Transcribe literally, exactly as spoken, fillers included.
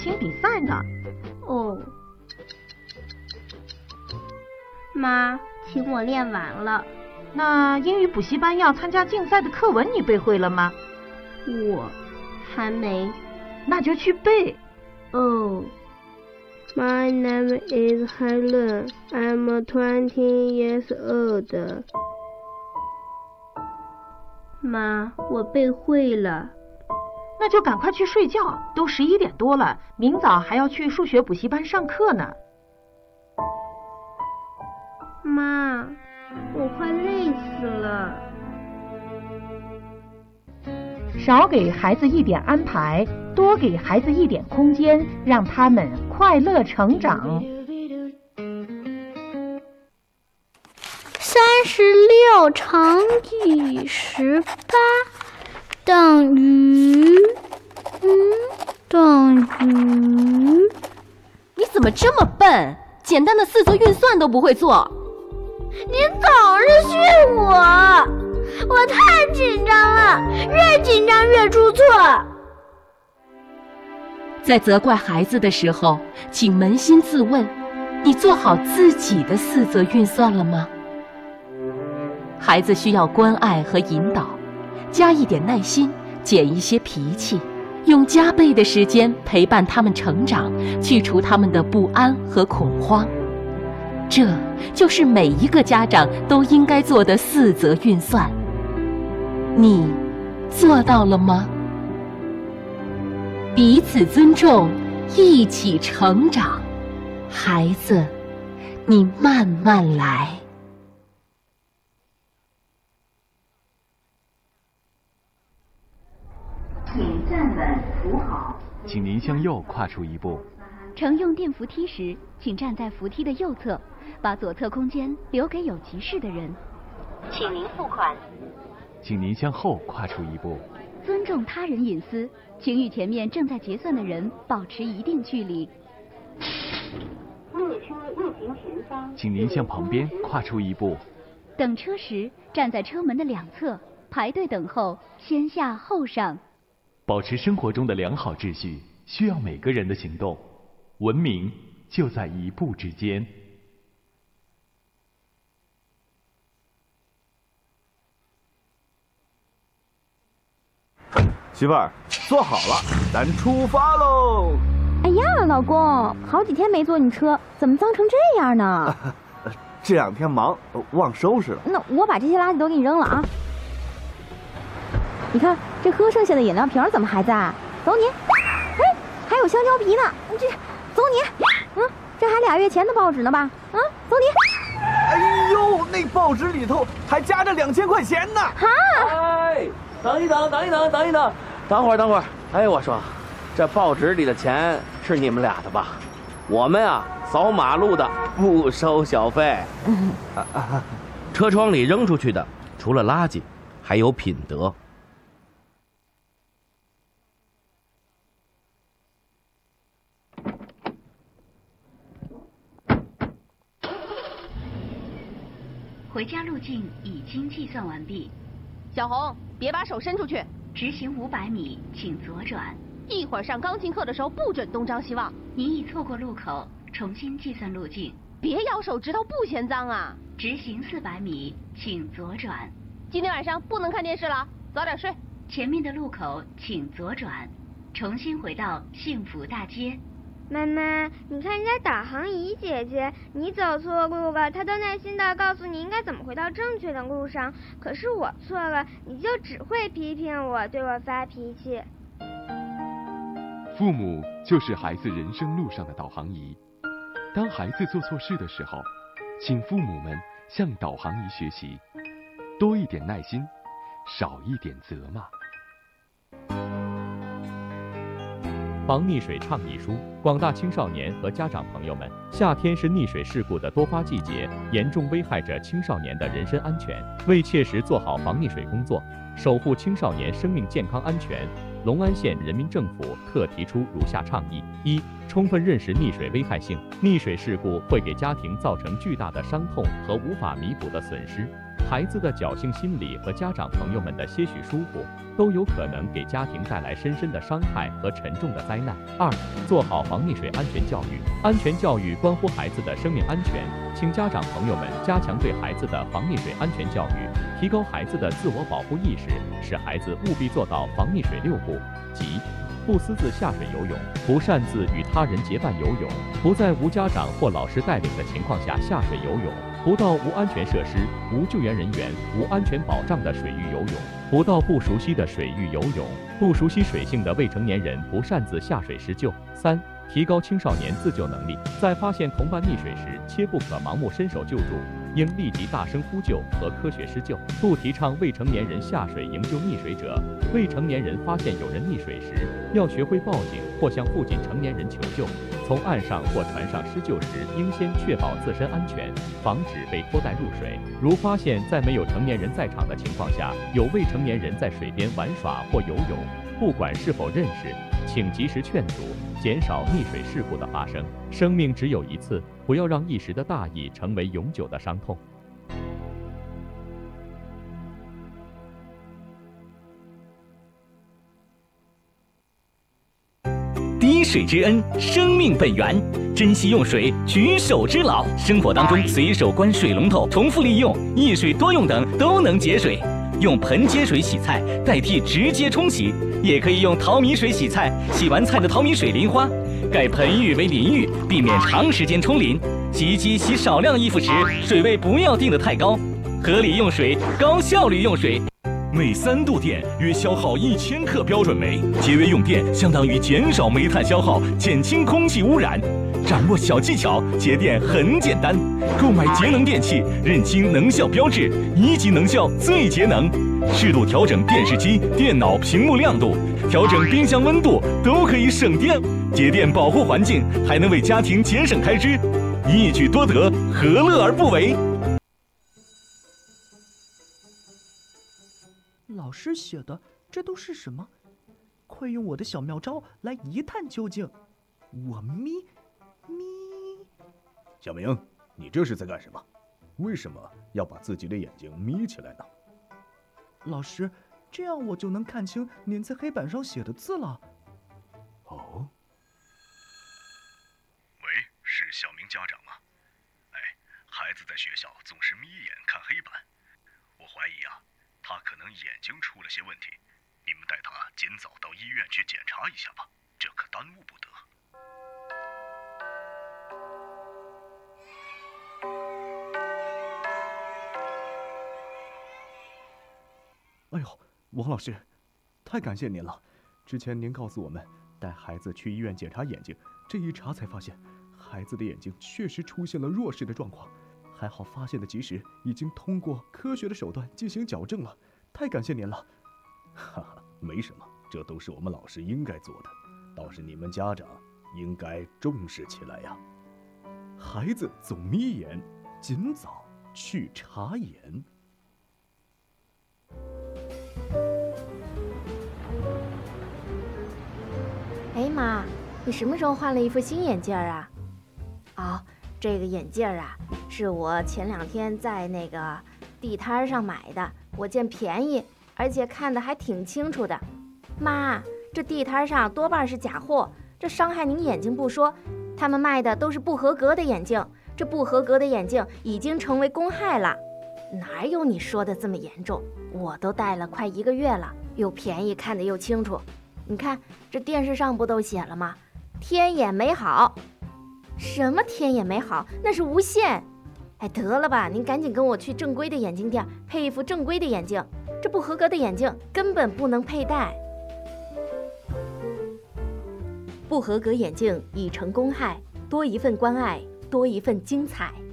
行比赛呢。 哦，妈，请我练完了。 那英语补习班要参加竞赛的课文你背会了吗？ 我还没。 那就去背。 哦。My name is Helen. I'm twenty years old. 妈，我背会了。 那就赶快去睡觉，都十一点多了，明早还要去数学补习班上课呢。 妈，我快累死了。 少给孩子一点安排，多给孩子一点空间，让他们快乐成长。 三十六乘以十八等于，嗯，等于。 你怎么这么笨？简单的四则运算都不会做。 您总是训我，我太紧张了，越紧张越出错。 在责怪孩子的时候，请扪心自问，你做好自己的四则运算了吗？孩子需要关爱和引导，加一点耐心，减一些脾气，用加倍的时间陪伴他们成长，去除他们的不安和恐慌。这就是每一个家长都应该做的四则运算。你做到了吗？彼此尊重，一起成长。孩子，你慢慢来。 请站稳扶好。 请您向右跨出一步。 乘用电扶梯时，请站在扶梯的右侧，把左侧空间留给有急事的人。请您付款。 请您向后跨出一步。 尊重他人隐私，请与前面正在结算的人保持一定距离。列车运行前方。 请您向旁边跨出一步。 等车时，站在车门的两侧，排队等候，先下后上。 保持生活中的良好秩序，需要每个人的行动。文明就在一步之间。 媳妇儿，坐好了，咱出发喽！ 哎呀，老公，好几天没坐你车，怎么脏成这样呢？ 啊、这两天忙，忘收拾了。 那我把这些垃圾都给你扔了啊！你看，这喝剩下的饮料瓶怎么还在？走你！哎，还有香蕉皮呢，这走你！嗯，这还俩月前的报纸呢吧？啊，走你！ 哎呦，那报纸里头还夹着两千块钱呢！ 哈！ 哎，等一等，等一等，等一等，等会儿，等会儿。哎，我说，这报纸里的钱是你们俩的吧？我们啊，扫马路的不收小费。 嗯啊啊、车窗里扔出去的，除了垃圾，还有品德。 回家路径已经计算完毕。 小红，别把手伸出去。 直行五百米，请左转。 一会儿上钢琴课的时候不准东张西望。 你已错过路口，重新计算路径。 别咬手指头，不嫌脏啊。 直行四百米，请左转。 今天晚上不能看电视了，早点睡。 前面的路口请左转，重新回到幸福大街。 妈妈，你看人家导航仪姐姐，你走错路了，她都耐心的告诉你应该怎么回到正确的路上。可是我错了，你就只会批评我，对我发脾气。 父母就是孩子人生路上的导航仪。当孩子做错事的时候，请父母们向导航仪学习，多一点耐心，少一点责骂。 防溺水倡议书，广大青少年和家长朋友们，夏天是溺水事故的多发季节，严重危害着青少年的人身安全。为切实做好防溺水工作，守护青少年生命健康安全，隆安县人民政府特提出如下倡议：一、充分认识溺水危害性，溺水事故会给家庭造成巨大的伤痛和无法弥补的损失。 孩子的侥幸心理和家长朋友们的些许疏忽，都有可能给家庭带来深深的伤害和沉重的灾难。二、做好防溺水安全教育。安全教育关乎孩子的生命安全，请家长朋友们加强对孩子的防溺水安全教育，提高孩子的自我保护意识，使孩子务必做到防溺水六不，即不私自下水游泳，不擅自与他人结伴游泳，不在无家长或老师带领的情况下下水游泳，不到无安全设施、无救援人员、无安全保障的水域游泳，不到不熟悉的水域游泳，不熟悉水性的未成年人不擅自下水施救。三、提高青少年自救能力，在发现同伴溺水时，切不可盲目伸手救助，应立即大声呼救和科学施救。不提倡未成年人下水营救溺水者。未成年人发现有人溺水时，要学会报警或向附近成年人求救。从岸上或船上施救时，应先确保自身安全，防止被拖带入水。如发现在没有成年人在场的情况下，有未成年人在水边玩耍或游泳，不管是否认识，请及时劝阻，减少溺水事故的发生。生命只有一次，不要让一时的大意成为永久的伤痛。 滴水之恩，生命本源，珍惜用水，举手之劳。生活当中随手关水龙头、重复利用、一水多用等都能节水。用盆接水洗菜代替直接冲洗，也可以用淘米水洗菜，洗完菜的淘米水淋花，改盆浴为淋浴，避免长时间冲淋。洗衣机洗少量衣服时，水位不要定得太高，合理用水，高效率用水。 每三度电约消耗一千克标准煤，节约用电相当于减少煤炭消耗，减轻空气污染。掌握小技巧，节电很简单。购买节能电器，认清能效标志，一级能效最节能。适度调整电视机、电脑屏幕亮度，调整冰箱温度，都可以省电。节电保护环境，还能为家庭节省开支，一举多得，何乐而不为？ 老师写的这都是什么？快用我的小妙招来一探究竟。我眯眯。 小明，你这是在干什么？为什么要把自己的眼睛眯起来呢？ 老师，这样我就能看清您在黑板上写的字了。 哦。喂，是小明家长吗？哎，孩子在学校总是眯眼看黑板，我怀疑啊。他可能眼睛出了些问题，你们带他尽早到医院去检查一下吧，这可耽误不得。 哎呦，王老师，太感谢您了！之前您告诉我们带孩子去医院检查眼睛，这一查才发现，孩子的眼睛确实出现了弱视的状况。还好发现的及时，已经通过科学的手段进行矫正了，太感谢您了。 哈哈，没什么，这都是我们老师应该做的，倒是你们家长应该重视起来呀。 孩子总眯眼，尽早去查眼。 哎妈，你什么时候换了一副新眼镜啊？哦。这个眼镜啊，是我前两天在那个地摊上买的，我见便宜，而且看得还挺清楚的。妈，这地摊上多半是假货，这伤害您眼睛不说，他们卖的都是不合格的眼镜，这不合格的眼镜已经成为公害了。哪有你说的这么严重？我都戴了快一个月了，又便宜，看得又清楚。你看这电视上不都写了吗？天眼美好。什么天眼美好？那是无线。哎，得了吧，您赶紧跟我去正规的眼镜店配一副正规的眼镜，这不合格的眼镜根本不能佩戴。不合格眼镜已成公害，多一份关爱，多一份精彩。